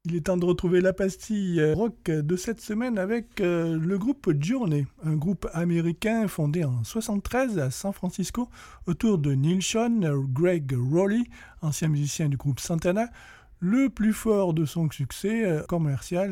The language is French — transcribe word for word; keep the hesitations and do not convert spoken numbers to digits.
Il est temps de retrouver la pastille rock de cette semaine avec euh, le groupe Journey, un groupe américain fondé en soixante-treize à San Francisco autour de Neal Schon, Gregg Rolie, ancien musicien du groupe Santana, le plus fort de son succès euh, commercial